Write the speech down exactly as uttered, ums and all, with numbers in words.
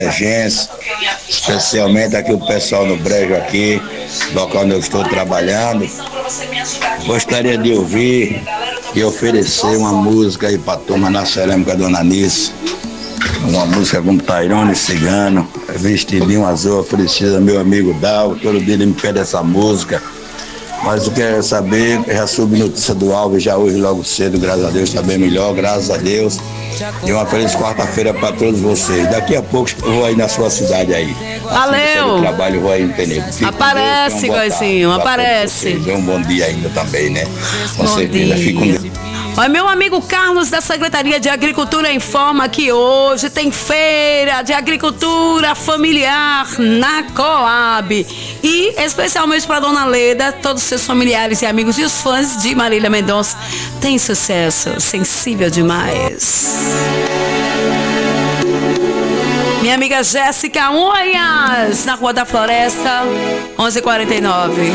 Emergência, especialmente aqui o pessoal no Brejo aqui, local onde eu estou trabalhando. Gostaria de ouvir e oferecer uma música aí para a turma na cerâmica Dona Nice. Uma música com Tairone Cigano, Vestidinho Azul, oferecida ao meu amigo Dal. Todo dia ele me pede essa música. Mas eu quero saber, já soube notícia do Alves já hoje logo cedo, graças a Deus, está bem melhor, graças a Deus. E uma feliz quarta-feira para todos vocês. Daqui a pouco eu vou aí na sua cidade aí. Valeu! Assim, trabalho, eu vou aí no Penedo. Aparece, Goizinho, aparece. Um bom dia ainda também, né? Com bom certeza, dia. fico com Deus. Olha, meu amigo Carlos da Secretaria de Agricultura informa que hoje tem feira de agricultura familiar na Coab. E especialmente para Dona Leda, todos os seus familiares e amigos e os fãs de Marília Mendonça. Tem sucesso, sensível demais. Minha amiga Jéssica Unhas, na Rua da Floresta, onze e quarenta e nove.